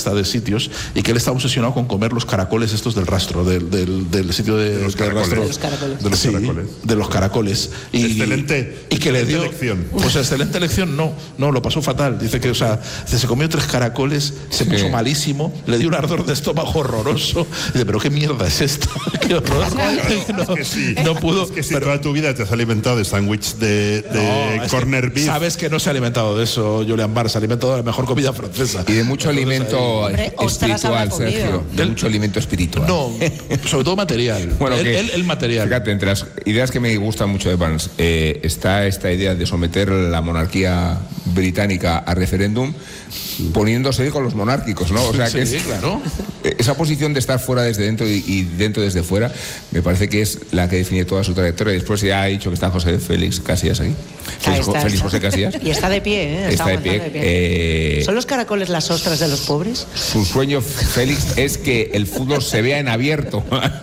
lista de sitios, y que él está obsesionado con comer los caracoles estos del rastro, del sitio de los caracoles. De los caracoles. Excelente. Y que le dio elección. Pues excelente elección, no, lo pasó fatal. Dice que, se comió 3 caracoles, se puso malísimo, le dio un ardor de estómago horroroso. Dice, pero qué mierda es esta, qué horror. No pudo. Es que si toda tu vida te has alimentado de sándwich de corner beef. Sabes que no se ha alimentado de eso, Julián Bar, se ha alimentado de la mejor comida francesa. Y de mucho alimento espiritual, Sergio. De mucho alimento espiritual. No, sobre todo material. Bueno, el material. Fíjate, entre las ideas que me gustan mucho de Barnes, está esta idea de someter la monarquía británica a referéndum, poniéndose con los monárquicos, ¿no? O sea, que claro. Esa posición de estar fuera desde dentro y dentro desde fuera, me parece que es la que define toda su trayectoria. Después ya ha dicho que está José Félix Casillas ahí. Félix José Casillas. Y está de pie, ¿eh? Está de pie. ¿Son los caracoles las ostras de los pobres? Su sueño, Félix, es que el fútbol se vea en abierto.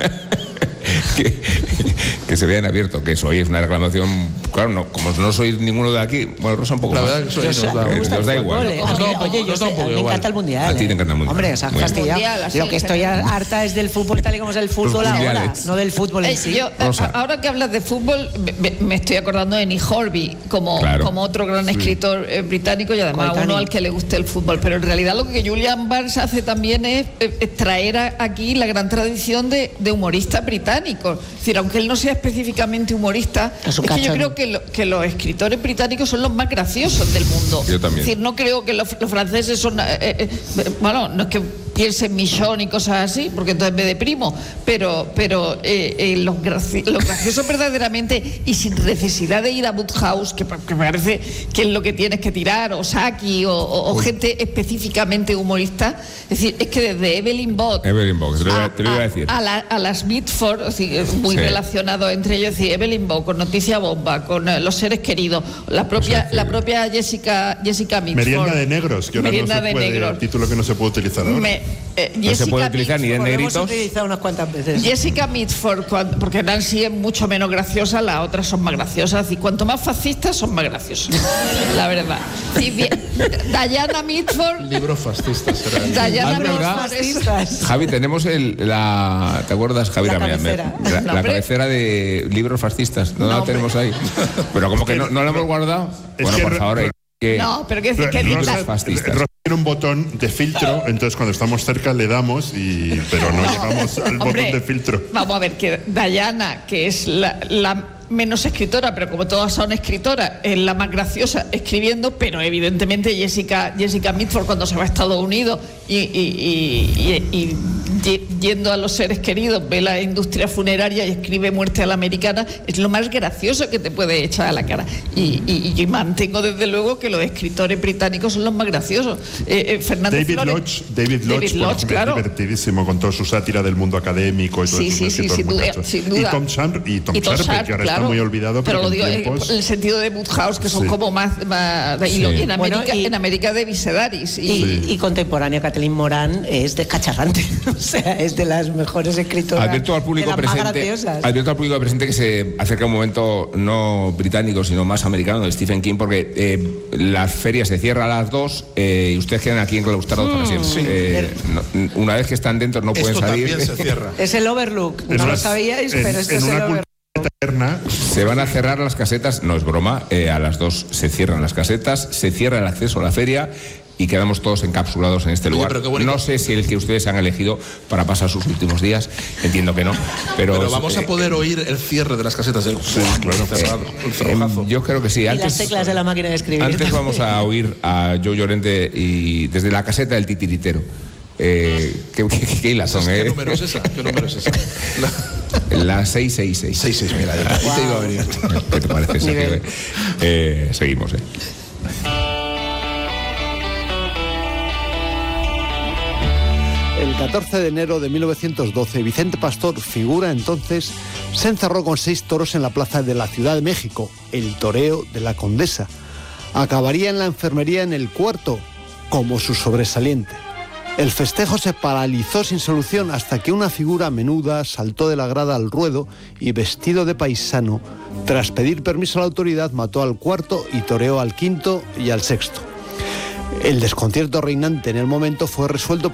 que se vea en abierto, que eso hoy es una reclamación, claro, no, como no soy ninguno de aquí, bueno, Rosa un poco la más. verdad que nos da igual. Oye, me encanta el mundial. A ti te encanta el mundial. Hombre, o sea, lo que estoy harta es del fútbol tal y como es el fútbol ahora, no del fútbol en sí. Ahora que hablas de fútbol, me estoy acordando de Nick Hornby como otro gran escritor británico, y además uno al que le guste el fútbol, pero en realidad lo que Julian Barnes hace también es traer aquí la gran tradición de humoristas británicos. Es decir, aunque él no sea específicamente humorista, es que yo creo que los escritores británicos son los más graciosos del mundo. Yo también. Es decir, no creo que los franceses son... bueno, no es que piense en Michon y cosas así, porque entonces me deprimo, pero los graciosos verdaderamente, y sin necesidad de ir a Woodhouse, que parece que es lo que tienes que tirar, o Saki, o gente específicamente humorista. Es decir, es que desde Evelyn Waugh te lo iba a decir, a las Mitford, muy relacionado entre ellos, es decir, Evelyn Waugh con Noticia Bomba, con Los seres queridos, la propia Jessica Mitford. Merienda de negros, que ahora Merienda no se puede, título que no se puede utilizar ahora. No se puede utilizar ni de negritos. Hemos utilizado unas cuantas veces. Jessica Mitford, porque Nancy es mucho menos graciosa, las otras son más graciosas, y cuanto más fascistas son más graciosos, la verdad. Y bien, Diana Mitford. Libros fascistas. Diana Mitford. Javi, tenemos ¿te acuerdas, Javi? La cabecera de libros fascistas. No la tenemos ahí. Pero como que no la hemos guardado. Bueno, por favor. No, pero que libros fascistas. Tiene un botón de filtro, entonces cuando estamos cerca le damos, pero no llegamos al botón de filtro. Vamos a ver, que Diana, que es la menos escritora, pero como todas son escritoras, es la más graciosa escribiendo, pero evidentemente Jessica Mitford, cuando se va a Estados Unidos y yendo a Los seres queridos, ve la industria funeraria y escribe Muerte a la americana, es lo más gracioso que te puede echar a la cara. Y yo mantengo desde luego que los escritores británicos son los más graciosos. Fernando David Lodge, claro, divertidísimo con toda su sátira del mundo académico y todo eso. Sin duda. Y Tom Sharpe, que ahora está muy olvidado, pero lo digo en el sentido de Woodhouse, que son como más en América de Visedaris. Y contemporánea Kathleen Moran es descacharrante. O sea, es de las mejores escritoras. Advierto al público presente que se acerca un momento no británico, sino más americano, de Stephen King, porque la feria se cierra a las 2 y ustedes quedan aquí enclaustrados para siempre. Una vez que están dentro no pueden salir. También se cierra. Es el Overlook, no lo sabíais, pero esto es el Overlook. Se van a cerrar las casetas, no es broma, a las 2 se cierran las casetas, se cierra el acceso a la feria y quedamos todos encapsulados en este lugar. No sé si el que ustedes han elegido para pasar sus últimos días, entiendo que no, pero vamos a poder oír el cierre de las casetas, cerrado, yo creo que sí. Antes, y las teclas de la máquina de escribir. Antes vamos a oír a Joe Llorente y desde la caseta del titiritero. ¿Qué hilas son? ¿Qué número es esa? La 666. 66, mira, te iba a venir. ¿Qué te parece, Sergio? Seguimos, El 14 de enero de 1912, Vicente Pastor, figura entonces, se encerró con 6 toros en la plaza de la Ciudad de México, el toreo de la Condesa. Acabaría en la enfermería en el cuarto, como su sobresaliente. El festejo se paralizó sin solución hasta que una figura menuda saltó de la grada al ruedo y, vestido de paisano, tras pedir permiso a la autoridad, mató al cuarto y toreó al quinto y al sexto. El desconcierto reinante en el momento fue resuelto